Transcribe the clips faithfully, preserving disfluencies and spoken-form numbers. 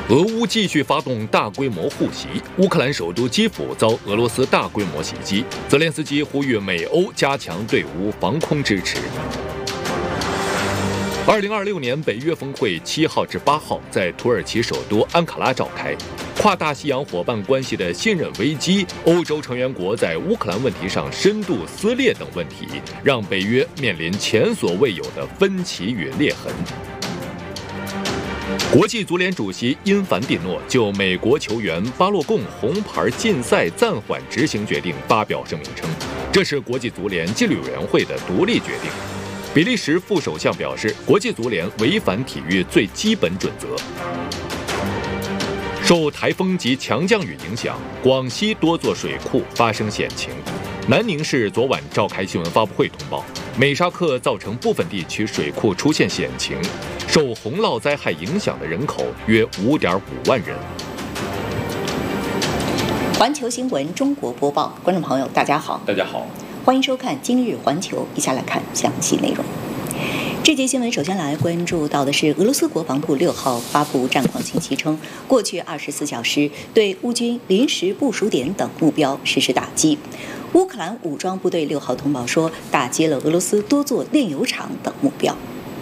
俄乌继续发动大规模互袭，乌克兰首都基辅遭俄罗斯大规模袭击。泽连斯基呼吁美欧加强对乌防空支持。二零二六年北约峰会七号至八号在土耳其首都安卡拉召开，跨大西洋伙伴关系的信任危机、欧洲成员国在乌克兰问题上深度撕裂等问题，让北约面临前所未有的分歧与裂痕。国际足联主席因凡蒂诺就美国球员巴洛贡红牌禁赛暂缓执行决定发表声明称，这是国际足联纪律委员会的独立决定。比利时副首相表示，国际足联违反体育最基本准则。受台风及强降雨影响，广西多座水库发生险情。南宁市昨晚召开新闻发布会通报，美沙克造成部分地区水库出现险情，受洪涝灾害影响的人口约 五点五万人。 环球新闻中国播报，观众朋友大家好， 大家好， 欢迎收看今日环球，一起来看详细内容。这节新闻首先来关注到的是，俄罗斯国防部六号发布战况信息称，过去二十四小时对乌军临时部署点等目标实施打击。乌克兰武装部队六号通报说，打击了俄罗斯多座炼油厂等目标。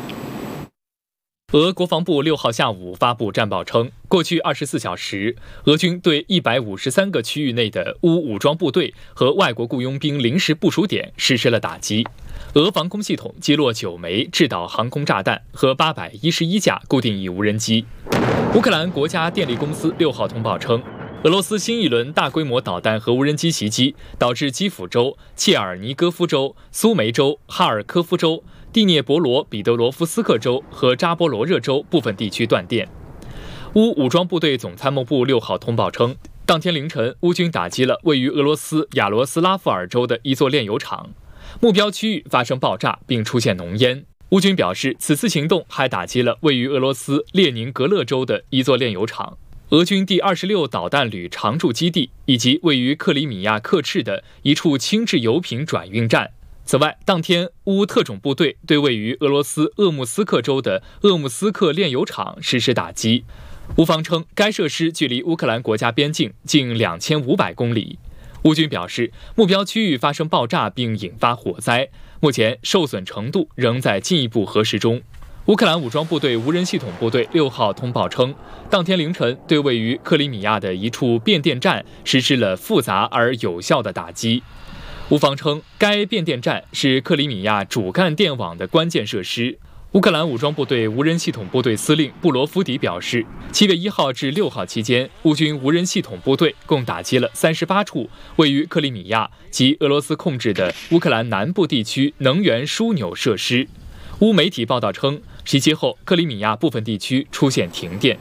俄国防部六号下午发布战报称，过去二十四小时，俄军对一百五十三个区域内的乌武装部队和外国雇佣兵临时部署点实施了打击。俄防空系统击落九枚制导航空炸弹和八百一十一架固定翼无人机。乌克兰国家电力公司六号通报称，俄罗斯新一轮大规模导弹和无人机袭击，导致基辅州、切尔尼戈夫州、苏梅州、哈尔科夫州、蒂涅博罗彼得罗夫斯克州和扎波罗热州部分地区断电。乌武装部队总参谋部六号通报称，当天凌晨，乌军打击了位于俄罗斯亚罗斯拉夫尔州的一座炼油厂，目标区域发生爆炸并出现浓烟。乌军表示，此次行动还打击了位于俄罗斯列宁格勒州的一座炼油厂。俄军第二十六导弹旅常驻基地以及位于克里米亚克赤的一处轻质油品转运站。此外，当天乌特种部队对位于俄罗斯鄂木斯克州的鄂木斯克炼油厂实施打击。乌方称，该设施距离乌克兰国家边境近两千五百公里。乌军表示，目标区域发生爆炸并引发火灾，目前受损程度仍在进一步核实中。乌克兰武装部队无人系统部队六号通报称，当天凌晨对位于克里米亚的一处变电站实施了复杂而有效的打击。乌方称，该变电站是克里米亚主干电网的关键设施。乌克兰武装部队无人系统部队司令布罗夫迪表示，七月一号至六号期间，乌军无人系统部队共打击了三十八处位于克里米亚及俄罗斯控制的乌克兰南部地区能源枢纽设施。乌媒体报道称，袭击后克里米亚部分地区出现停电。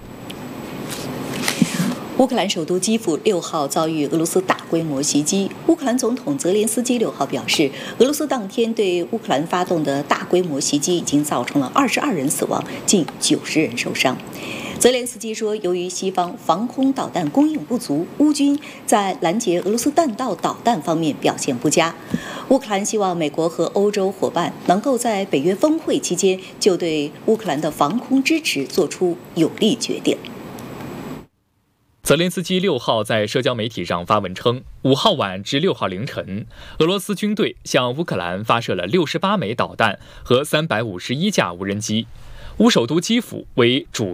乌克兰首都基辅六号遭遇俄罗斯大规模袭击。乌克兰总统泽连斯基六号表示，俄罗斯当天对乌克兰发动的大规模袭击已经造成了二十二人死亡，近九十人受伤。泽连斯基说，由于西方防空导弹供应不足，乌军在拦截俄罗斯弹道导弹方面表现不佳。乌克兰希望美国和欧洲伙伴能够在北约峰会期间就对乌克兰的防空支持做出有力决定。 泽连斯基六号在社交媒体上发文称，五号晚至六号凌晨，俄罗斯军队向乌克兰发射了六十八枚导弹和三百五十一架无人机。乌首都基辅为主